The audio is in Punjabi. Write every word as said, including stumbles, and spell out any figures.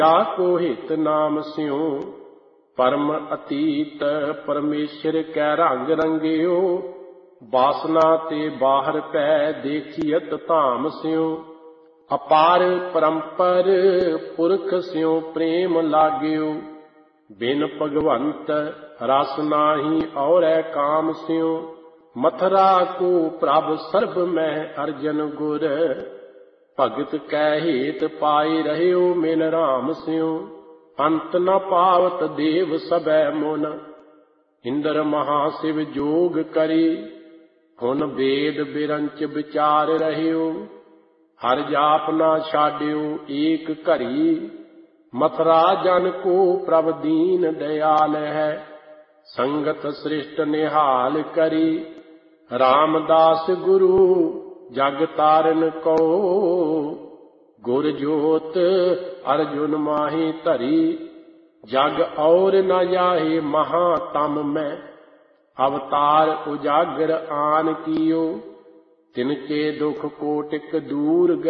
ਜਾ ਕੋ ਹਿਤ ਨਾਮ ਸਿਉ ਪਰਮ ਅਤੀਤ ਪਰਮੇਸ਼ਰ ਕੈ ਰੰਗ ਰੰਗਿਓ। ਬਾਸਨਾ ਤੇ ਬਾਹਰ ਪੈ ਦੇਖੀਅਤ ਧਾਮ ਸਿਉ ਅਪਾਰ ਪਰੰਪਰ ਪੁਰਖ ਸਿਉ ਪ੍ਰੇਮ ਲਾਗਿਓ। ਬਿਨ ਭਗਵੰਤ ਰਸ ਨਾਹੀ ਔਰੈ ਕਾਮ ਸਿਉ ਮਥਰਾ ਕੋ ਪ੍ਰਭ ਸਰਬ ਮਹਿ ਅਰਜਨ ਗੁਰ। ਭਗਤ ਕੈ ਹੇਤ ਪਾਈ ਰਹਿਓ ਮਿਲ ਰਾਮ ਸਿਉ ਅੰਤ ਨ ਪਾਵਤ ਦੇਵ ਸਭੈ ਮੁਨ। ਇੰਦਰ ਮਹਾ ਸਿਵ ਜੋਗ ਕਰੀ ਹੁਣ ਵੇਦ ਬਿਰੰਚ ਵਿਚਾਰ ਰਹਿਓ। ਹਰ ਜਾਪ ਨਾ ਛਾਡਿਓ ਏਕ ਘਰੀ ਮਥਰਾ ਜਨ ਕੋ ਪ੍ਰਭ ਦੀਨ ਦਇਆਲ ਹੈ। ਸੰਗਤ ਸ੍ਰਿਸ਼ਟ ਨਿਹਾਲ ਕਰੀ ਰਾਮਦਾਸ ਗੁਰੂ ਜਗ ਤਾਰਨ ਕੋ। ਗੁਰ ਜੋਤ ਅਰਜੁਨ ਮਾਹੀ ਧਰੀ ਜਗ ਔਰ ਨ ਜਾਹੇ ਮਹਾ ਤਮ ਮੈਂ। ਅਵਤਾਰ ਉਜਾਗਰ ਆਨ ਕੀਓ ਤਿਨਕੇ ਦੁਖ ਕੋਟਿਕ ਦੂਰ